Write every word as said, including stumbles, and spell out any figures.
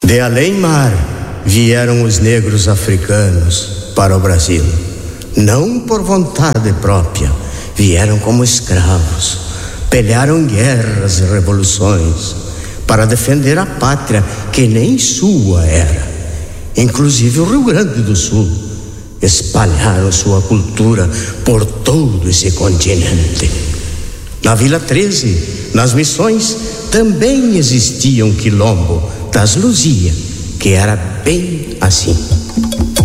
De além-mar vieram os negros africanos para o Brasil. Não por vontade própria, vieram como escravos. Pelearam guerras e revoluções para defender a pátria que nem sua era. Inclusive o Rio Grande do Sul. Espalharam sua cultura por todo esse continente. Na Vila treze, nas missões, também existia um quilombo das Luzia, que era bem assim.